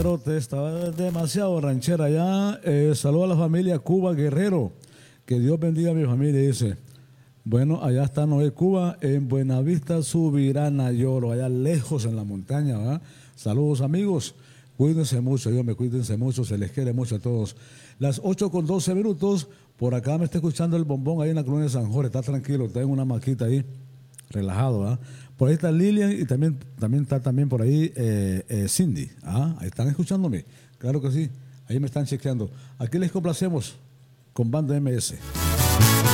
pero te estaba demasiado ranchera ya. Saludo a la familia Cuba Guerrero. Que Dios bendiga a mi familia, dice. Bueno, allá está Noé Cuba, en Buenavista, Subirana, Lloro, allá lejos en la montaña, ¿verdad? Saludos, amigos. Cuídense mucho, cuídense mucho, se les quiere mucho a todos. Las 8:12. Por acá me está escuchando el bombón ahí en la colonia de San Jorge. Está tranquilo, está en una maquita ahí, relajado, ¿verdad? Por ahí está Lilian y también está también por ahí Cindy. Ahí están escuchándome. Claro que sí, ahí me están chequeando. Aquí les complacemos con Banda MS.